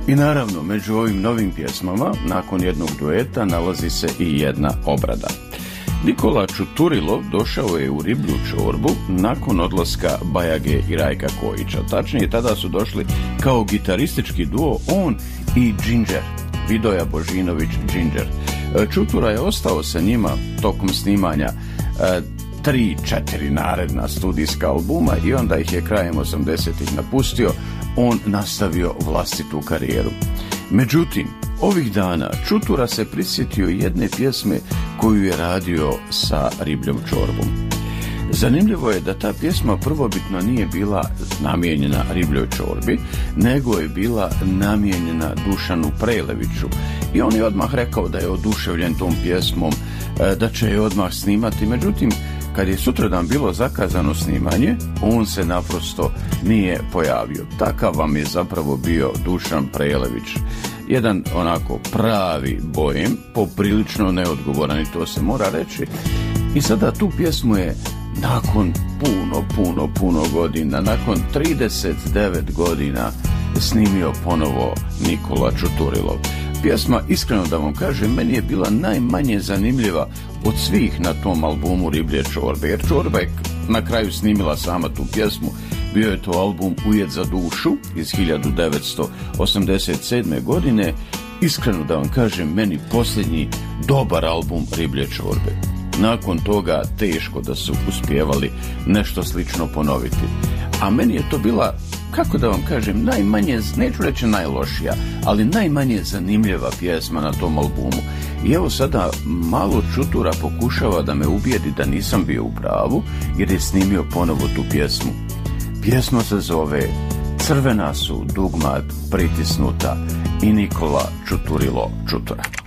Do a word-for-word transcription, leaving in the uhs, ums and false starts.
I naravno, među ovim novim pjesmama, nakon jednog dueta, nalazi se i jedna obrada. Nikola Čuturilov došao je u Riblju čorbu nakon odlaska Bajage i Rajka Kojića. Tačnije, tada su došli kao gitaristički duo on i Džinđer, Vidoja Božinović Džinđer. Čutura je ostao sa njima tokom snimanja e, tri, četiri naredna studijska albuma i onda ih je krajem osamdesetih napustio, on nastavio vlastitu karijeru. Međutim, ovih dana Čutura se prisjetio jedne pjesme koju je radio sa Ribljom čorbom. Zanimljivo je da ta pjesma prvobitno nije bila namijenjena Ribljoj čorbi, nego je bila namijenjena Dušanu Preleviću. I on je odmah rekao da je oduševljen tom pjesmom, da će je odmah snimati. Međutim, kad je sutradan bilo zakazano snimanje, on se naprosto nije pojavio. Takav vam je zapravo bio Dušan Prelević. Jedan onako pravi bojem, poprilično neodgovoran, i to se mora reći. I sada tu pjesmu je nakon puno, puno, puno godina, nakon trideset devet godina snimio ponovo Nikola Čuturilov. Pjesma, iskreno da vam kažem, meni je bila najmanje zanimljiva od svih na tom albumu Riblje čorbe, jer Čorba je na kraju snimila sama tu pjesmu. Bio je to album Ujed za dušu iz hiljadu devetsto osamdeset sedme. godine. Iskreno da vam kažem, meni posljednji dobar album Riblje čorbe. Nakon toga teško da su uspjevali nešto slično ponoviti. A meni je to bila, kako da vam kažem, najmanje, neću reći najlošija, ali najmanje zanimljiva pjesma na tom albumu. I evo sada malo Čutura pokušava da me ubijedi da nisam bio u pravu, jer je snimio ponovo tu pjesmu. Pjesma se zove Crvena su dugmad pritisnuta i Nikola Čuturilo Čutura.